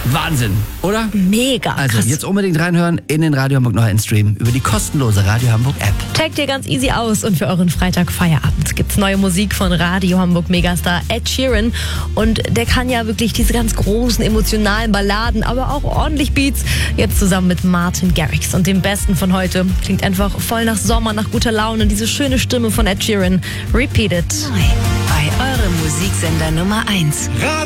Wahnsinn, oder? Mega Also krass. jetzt unbedingt reinhören in den Radio Hamburg Neuen Stream über die kostenlose Radio Hamburg App. Checkt ihr ganz easy aus und für euren Freitag-Feierabend gibt's neue Musik von Radio Hamburg Megastar Ed Sheeran. Und der kann ja wirklich diese ganz großen emotionalen Balladen, aber auch ordentlich Beats. Jetzt zusammen mit Martin Garrix und dem Besten von heute. Klingt einfach voll nach Sommer, nach guter Laune. Diese schöne Stimme von Ed Sheeran. Repeat it. Neu bei eurem Musiksender Nummer 1.